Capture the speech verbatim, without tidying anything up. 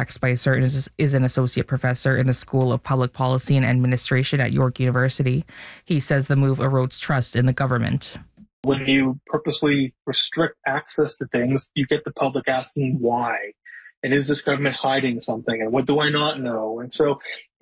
Jack Spicer is, is an associate professor in the School of Public Policy and Administration at York University. He says the move erodes trust in the government. When you purposely restrict access to things, you get the public asking why. And is this government hiding something? And what do I not know? And so